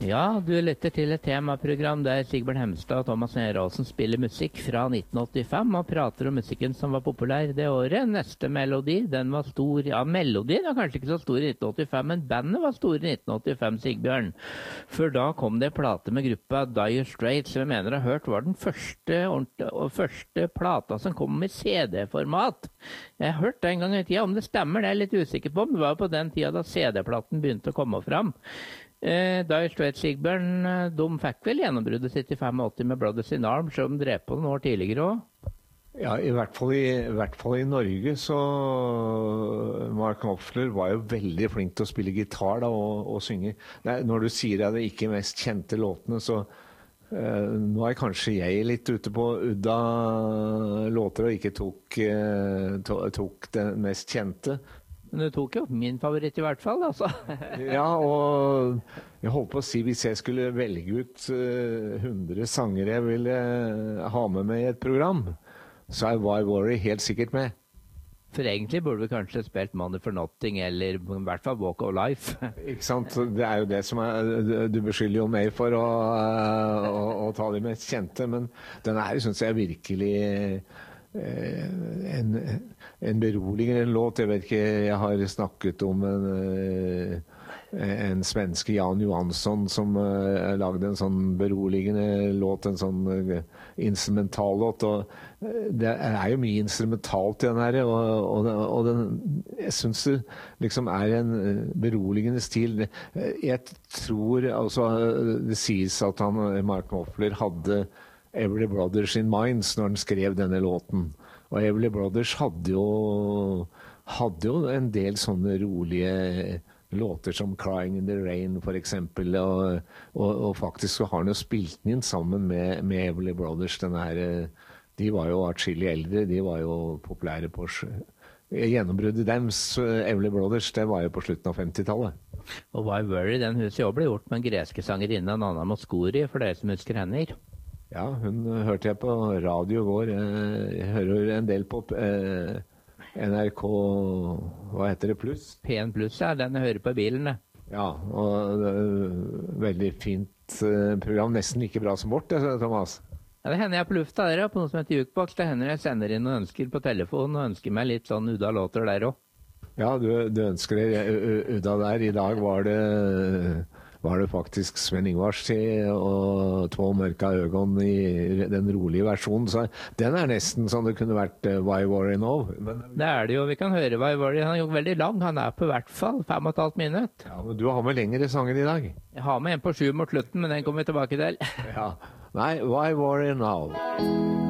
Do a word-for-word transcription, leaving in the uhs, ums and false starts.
Ja, du lytter til et temaprogram der Sigbjørn Hemstad og Thomas Neråsen spiller musikk fra nitten åttifem og prater om musikken som var populær det året. Neste melodi, den var stor. Ja, melodien var kanskje ikke så stor i nitten åttifem, men bandet var stor i nitten åttifem, Sigbjørn. For da kom det plate med gruppa Dire Straits, som jeg mener jeg har hørt var den første, og første plata som kom med C D-format. Jeg har hørt det en gang i tida, om det stemmer, det er jeg litt usikker på, men det var på den tida da C D-platen begynte å komme fram. Eh, Dire Straits, Sigbjørn, de fikk vel gjennombruddet sitt i åttifem med Brothers in Arms, som de drev på noen år tidligere også. Ja, i hvert fall i, i hvert fall i Norge, så Mark Knopfler var jo veldig flink til å spille gitar da, og, og synge. Nei, når du sier at det ikke er mest kjente låtene, så eh, nå er kanskje jeg litt ute på udda låter og ikke tok, eh, to, tok den mest kjente. Men du tok jo min favoritt i hvert fall, altså. Ja, og jeg holdt på å si, hvis jeg skulle velge ut uh, hundre sanger jeg ville uh, ha med meg i et program, så er Why Worry helt sikkert med. For egentlig burde vi kanskje spilt Money for Nothing, eller i hvert fall Walk of Life. Ikke sant? Det er jo det som er, du beskylder jo meg for å, uh, å, å ta de mest kjente, men den her synes jeg virkelig... En, en beroligende låt. Jeg vet ikke, jeg har snakket om en, en svenske, Jan Johansson, som uh, lagde en sånn beroligende låt, en sånn uh, instrumentallåt, og det er jo mye instrumentalt i den her, og, og, og den, jeg synes det liksom er en beroligende stil. Jeg tror, altså, det sies at han, Mark Knopfler, hadde Everly Brothers in Minds når han skrev denne låten. Og Everly Brothers hadde jo, hadde jo en del sånne rolige låter som Crying in the Rain for eksempel, og, og, og faktisk så har han jo spilt den inn sammen med, med Everly Brothers. Den her, de var jo atskillig eldre, de var jo populære på gjennombruddet dems. Everly Brothers, det var jo på slutten av femtitallet. Og Why Worry, den huset jo ble gjort med en greske sangerinne, Anna Moskouri, for dere som husker henne. Ja, hun hørte jeg på radio i går. Jeg hører en del på eh, N R K, hva heter det, pluss? P en pluss, ja, den jeg hører på i bilen. Ja, og det er veldig fint eh, program, nesten like bra som vårt, Thomas. Ja, det hender jeg på lufta der, på noe som heter Jukebox. Det hender jeg sender inn og ønsker på telefon, og ønsker meg litt sånn udda låter der også. Ja, du, du ønsker det udda der. I dag var det... var det faktisk Sven Ingvars og Två mørka øgon i den rolige versjonen. Så den er nesten sånn det kunne vært uh, Why Worry Now. Men, det er det jo, vi kan høre Why Worry. Han er jo veldig lang, han er på hvert fall fem og et halvt minutt. Ja, men du har med lengre sanger i dag. Jeg har med en på sju mot slutten, men den kommer vi tilbake til. Ja, nei, Why Worry Now.